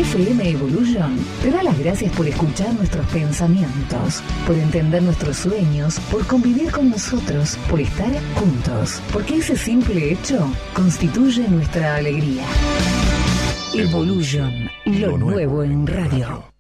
FM Evolution te da las gracias por escuchar nuestros pensamientos, por entender nuestros sueños, por convivir con nosotros, por estar juntos, porque ese simple hecho constituye nuestra alegría. Evolution, lo nuevo en radio.